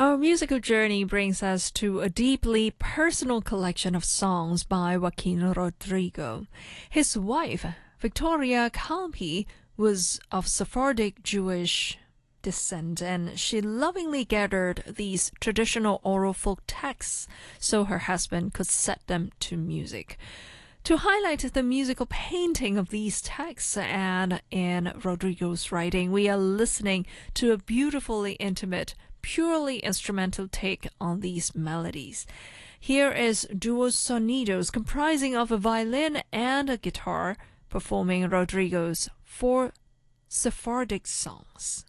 Our musical journey brings us to a deeply personal collection of songs by Joaquin Rodrigo. His wife, Victoria Calpi, was of Sephardic Jewish descent, and she lovingly gathered these traditional oral folk texts so her husband could set them to music. To highlight the musical painting of these texts and in Rodrigo's writing, we are listening to a beautifully intimate, purely instrumental take on these melodies. Here is Duos Sonidos, comprising of a violin and a guitar, performing Rodrigo's 4 Sephardic songs.